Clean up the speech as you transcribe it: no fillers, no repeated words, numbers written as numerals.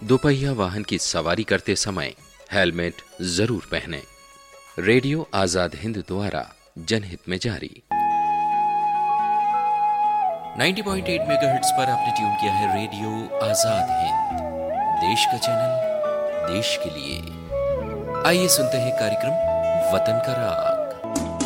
दोपहिया वाहन की सवारी करते समय हेलमेट जरूर पहनें। रेडियो आजाद हिंद द्वारा जनहित में जारी। 90.8 मेगाहर्ट्ज पर आपने ट्यून किया है रेडियो आजाद हिंद, देश का चैनल, देश के लिए। आइए सुनते हैं कार्यक्रम वतन का राग।